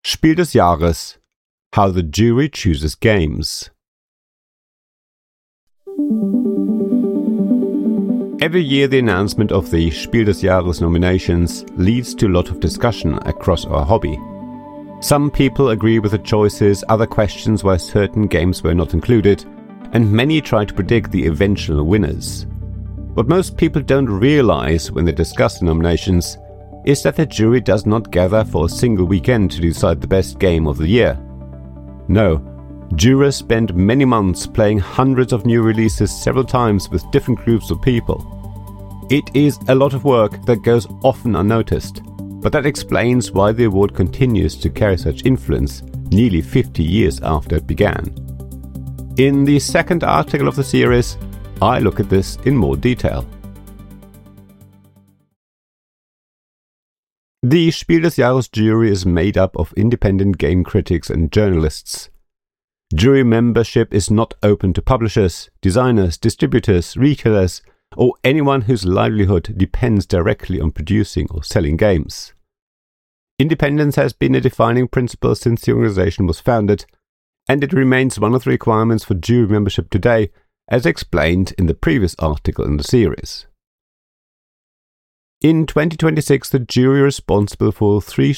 Spiel des Jahres: How the Jury Chooses Games. Every year the announcement of the Spiel des Jahres nominations leads to a lot of discussion across our hobby. Some people agree with the choices, other questions why certain games were not included, and many try to predict the eventual winners. What most people don't realize when they discuss the nominations is that the jury does not gather for a single weekend to decide the best game of the year. No, jurors spend many months playing hundreds of new releases several times with different groups of people. It is a lot of work that goes often unnoticed, but that explains why the award continues to carry such influence nearly 50 years after it began. In the second article of the series, I look at this in more detail. The Spiel des Jahres jury is made up of independent game critics and journalists. Jury membership is not open to publishers, designers, distributors, retailers, or anyone whose livelihood depends directly on producing or selling games. Independence has been a defining principle since the organization was founded, and it remains one of the requirements for jury membership today, as explained in the previous article in the series. In 2026, the jury responsible for 3